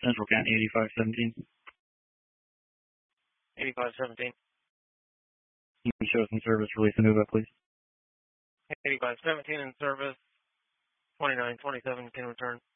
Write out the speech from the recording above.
Central County 8517. 8517. You can show us in service, release and move up, please. 8517 in service. 2927 can return.